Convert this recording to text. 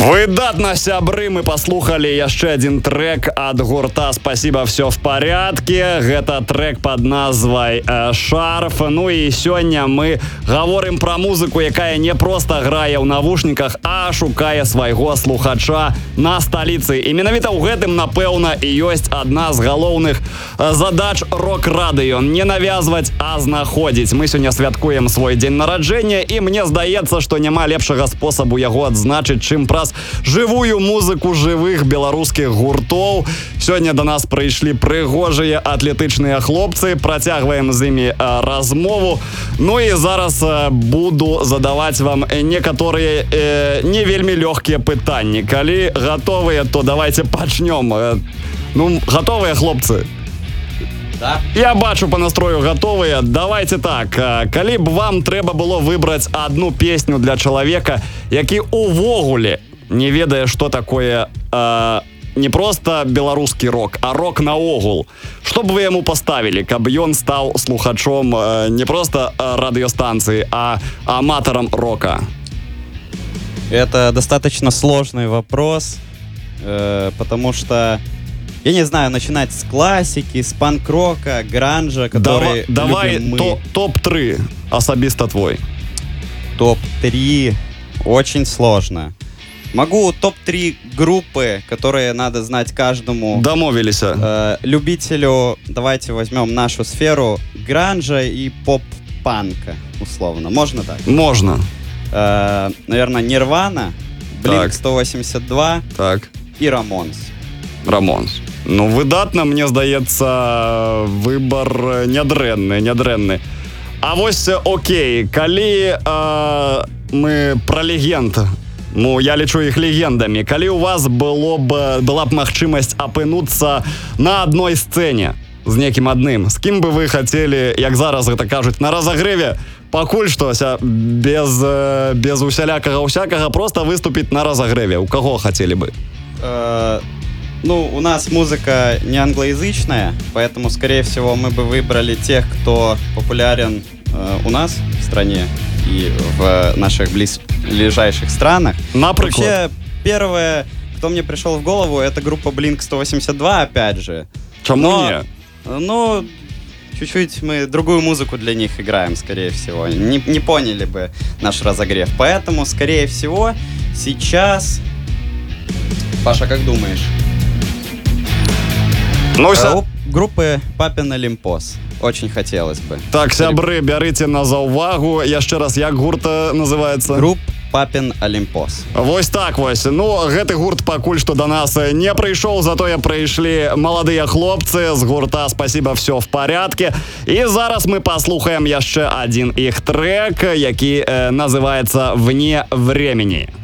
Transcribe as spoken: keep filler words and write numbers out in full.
Выдатна, сябры, мы паслухали яшчэ адзін трек ад гурта «Спасибо, все в порядке». Гэта трек под назвай э, «Шарф». Ну і сёння мы гаворым пра музыку, якая не проста грае ў навушніках, а шукае свайго слухача на сталіцы. І менавіта ў гэтым, напэўна, і ёсць адна з галоўных задач рок-радыё. Не навязваць, а знаходзіць. Мы сёння святкуем свой дзень нараджэння, і мне здаецца, што няма лепшага спосабу яго адзначыць, чым пра жывую музыку жывых беларускіх гуртоў. Сёння до нас прыйшлі прыгожыя атлетычныя хлопцы. Працягваем з імі размову. Ну і зараз буду задаваць вам некаторыя э, не вельмі лёгкія пытанні. Калі гатовыя, то давайте пачнём. Ну, гатовыя, хлопцы? Да. Я бачу по настрою готовые. Давайте так. Калі б вам трэба было выбраць одну песню для чалавека, які увогуле не ведае, што такое э, не просто беларускі рок, а рок наогул, што б вы яму паставілі, каб ён стаў слухачом э, не просто радыёстанцыі, а аматарам рока? Это достаточно сложный вопрос, э, потому что я не знаю, начинать с классики, с панк-рока, гранжа, который Давай, любим мы. то, топ три особисто твой. топ три очень сложно. Могу топ три группы, которые надо знать каждому. Домовились. Э, любителю, давайте возьмем нашу сферу гранжа и поп-панка, условно. Можно так? Можно. Э, наверное, Нирвана, Блинк сто восемьдесят два так. и Рамонс. Рамонс. Ну, выдатна, мне здаецца, выбор нядрэнны, нядрэнны. А вось, окей, калі э, мы пра легенд, ну, я лічу іх легендамі, калі у вас было б, была б магчымасць апынуцца на адной сцэне з некім адным, з кім бы вы хацелі, як зараз гэта кажуць, на разагрэве, пакуль што без, без усялякага-усякага проста выступіць на разагрэве, у каго хацелі бы? Э, ну, у нас музыка не англоязычная, поэтому, скорее всего, мы бы выбрали тех, кто популярен э, у нас в стране и в наших близ... ближайших странах. Например? Вообще, первое, кто мне пришел в голову, это группа Блинк сто восемьдесят два, опять же. Чему Но, не? Ну, чуть-чуть мы другую музыку для них играем, скорее всего. Не, не поняли бы наш разогрев. Поэтому, скорее всего, сейчас... Паша, как думаешь? Ну, ся... У группы Папин Олимпос. Очень хотелось бы. Так, сябры, бярыце на заўвагу. Яшчэ раз, як гурт называецца? Груп Папин Олимпос. Вось так вось. Ну, гэты гурт пакуль што до нас не прыйшоў, затое прыйшлі маладыя хлопцы з гурта «Спасибо, все в порядке». І зараз мы паслухаем яшчэ адзін іх трек, які э, называецца «Вне времени».